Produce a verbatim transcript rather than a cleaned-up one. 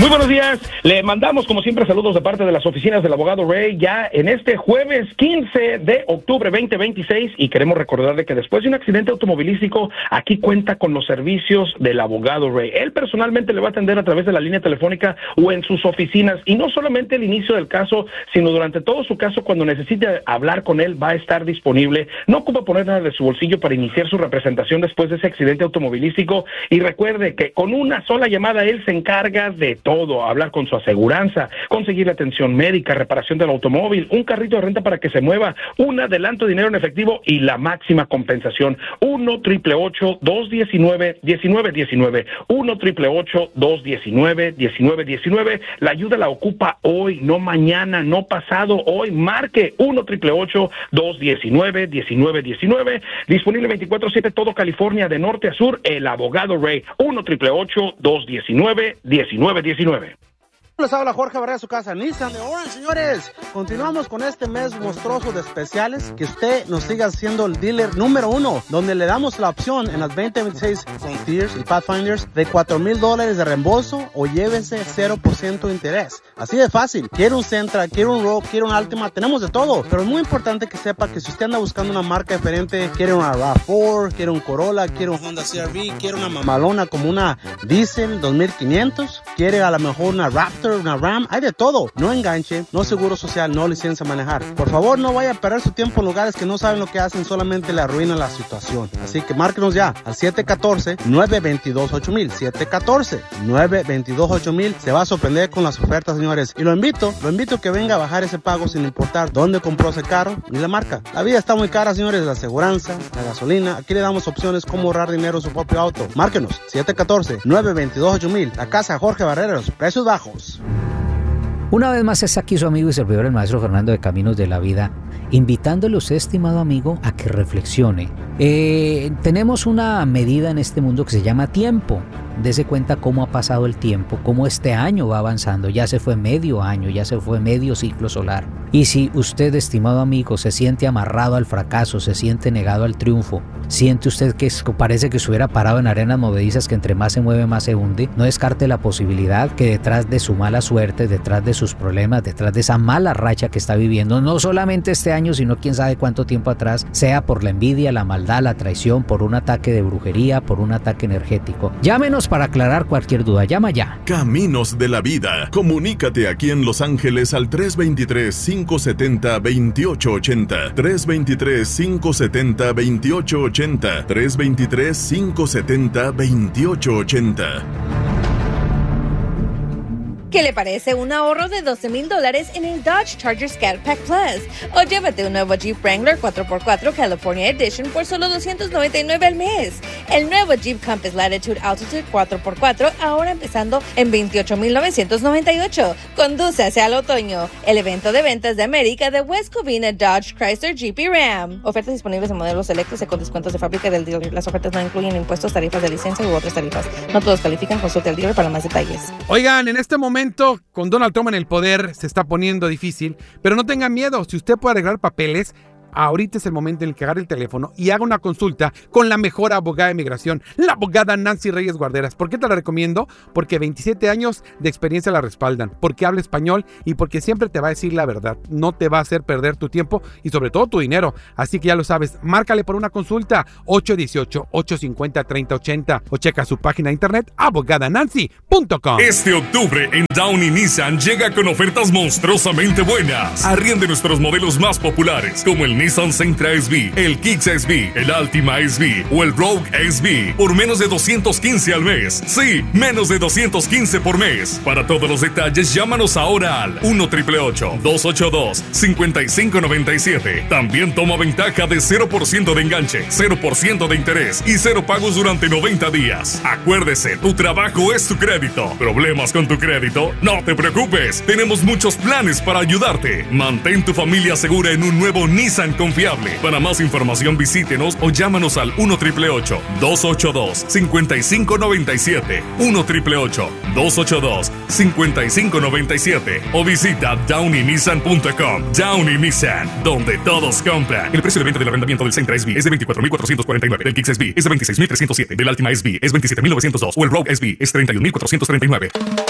Muy buenos días, le mandamos como siempre saludos de parte de las oficinas del abogado Ray ya en este jueves quince de octubre veinte veintiséis y queremos recordarle que después de un accidente automovilístico aquí cuenta con los servicios del abogado Ray. Él personalmente le va a atender a través de la línea telefónica o en sus oficinas y no solamente el inicio del caso, sino durante todo su caso cuando necesite hablar con él va a estar disponible. No ocupa poner nada de su bolsillo para iniciar su representación después de ese accidente automovilístico y recuerde que con una sola llamada él se encarga de todo, hablar con su aseguranza, conseguir atención médica, reparación del automóvil, un carrito de renta para que se mueva, un adelanto de dinero en efectivo y la máxima compensación. uno triple ocho, dos diecinueve, diecinueve diecinueve, uno triple ocho, dos diecinueve, diecinueve diecinueve. La ayuda la ocupa hoy, no mañana, no pasado, hoy. Marque uno triple ocho, dos diecinueve, diecinueve diecinueve. Disponible veinticuatro siete todo California de norte a sur. El abogado Ray, uno triple ocho, dos diecinueve, diecinueve diecinueve. Les habla Jorge Barrera, su casa Nissan de Orange, señores. Continuamos con este mes monstruoso de especiales. Que usted nos siga siendo el dealer número uno, donde le damos la opción en las veinte veintiséis Frontiers y Pathfinders de cuatro mil dólares de reembolso o llévese cero por ciento de interés. Así de fácil. Quiere un Sentra, quiere un Rogue, quiere un Altima, tenemos de todo. Pero es muy importante que sepa que si usted anda buscando una marca diferente, quiere una RAV cuatro, quiere un Corolla, quiere un Honda C R V, quiere una mamalona como una Diesel dos mil quinientos, quiere a lo mejor una Raptor, una RAM, hay de todo. No enganche, no seguro social, no licencia a manejar. Por favor, no vaya a perder su tiempo en lugares que no saben lo que hacen, solamente le arruinan la situación. Así que márquenos ya al siete uno cuatro, nueve dos dos, ocho mil, siete uno cuatro, nueve dos dos, ocho mil. Se va a sorprender con las ofertas, señores. Y lo invito, lo invito a que venga a bajar ese pago sin importar dónde compró ese carro ni la marca. La vida está muy cara, señores, la aseguranza, la gasolina. Aquí le damos opciones cómo ahorrar dinero en su propio auto. Márquenos, siete uno cuatro, nueve dos dos, ocho mil. La casa Jorge Barrera, los precios bajos. Una vez más está aquí su amigo y servidor el maestro Fernando de Caminos de la Vida, invitándole a usted, estimado amigo, a que reflexione. Eh, tenemos una medida en este mundo que se llama tiempo. Dese cuenta cómo ha pasado el tiempo, cómo este año va avanzando. Ya se fue medio año, ya se fue medio ciclo solar. Y si usted, estimado amigo, se siente amarrado al fracaso, se siente negado al triunfo, siente usted que es, parece que estuviera parado en arenas movedizas que entre más se mueve más se hunde, no descarte la posibilidad que detrás de su mala suerte, detrás de sus problemas, detrás de esa mala racha que está viviendo, no solamente este año, sino quién sabe cuánto tiempo atrás, sea por la envidia, la maldad, la traición, por un ataque de brujería, por un ataque energético. Llámenos para aclarar cualquier duda. Llama ya. Caminos de la Vida. Comunícate aquí en Los Ángeles al tres dos tres, cinco siete cero, dos ocho ocho cero. tres dos tres, cinco siete cero, dos ocho ocho cero. tres dos tres, cinco siete cero, dos ocho ocho cero. ¿Qué le parece un ahorro de doce mil dólares en el Dodge Charger Scat Pack Plus? O llévate un nuevo Jeep Wrangler cuatro por cuatro California Edition por solo doscientos noventa y nueve al mes. El nuevo Jeep Compass Latitude Altitude cuatro por cuatro ahora empezando en veintiocho mil novecientos noventa y ocho. Conduce hacia el otoño. El evento de ventas de América de West Covina Dodge Chrysler Jeep y Ram. Ofertas disponibles en modelos selectos y con descuentos de fábrica del dealer. Las ofertas no incluyen impuestos, tarifas de licencia u otras tarifas. No todos califican. Consulte al dealer para más detalles. Oigan, en este momento con Donald Trump en el poder se está poniendo difícil, pero no tengan miedo, si usted puede arreglar papeles, ahorita es el momento en el que agarre el teléfono y haga una consulta con la mejor abogada de migración, la abogada Nancy Reyes Guarderas. ¿Por qué te la recomiendo? Porque veintisiete años de experiencia la respaldan, porque habla español y porque siempre te va a decir la verdad. No te va a hacer perder tu tiempo y sobre todo tu dinero. Así que ya lo sabes, márcale por una consulta ocho uno ocho, ocho cinco cero, tres cero ocho cero o checa su página de internet abogada nancy punto com. Este octubre en Downey Nissan llega con ofertas monstruosamente buenas. Arriende nuestros modelos más populares como el Nissan Sentra S V, el Kicks S V, el Altima S V o el Rogue S V por menos de doscientos quince al mes. Sí, menos de doscientos quince por mes. Para todos los detalles, llámanos ahora al uno triple ocho, dos ocho dos, cinco cinco nueve siete. También toma ventaja de cero por ciento de enganche, cero por ciento de interés y cero pagos durante noventa días. Acuérdese, tu trabajo es tu crédito. ¿Problemas con tu crédito? No te preocupes, tenemos muchos planes para ayudarte. Mantén tu familia segura en un nuevo Nissan confiable. Para más información visítenos o llámanos al uno triple ocho, dos ocho dos, cinco cinco nueve siete, uno triple ocho, dos ocho dos, cinco cinco nueve siete o visita downey nissan punto com. Downey Nissan, donde todos compran. El precio de venta del arrendamiento del Sentra S V es de veinticuatro mil cuatrocientos cuarenta y nueve, del Kicks S V es de veintiséis mil trescientos siete, del Altima S V es veintisiete mil novecientos dos o el Rogue S V es treinta y un mil cuatrocientos treinta y nueve.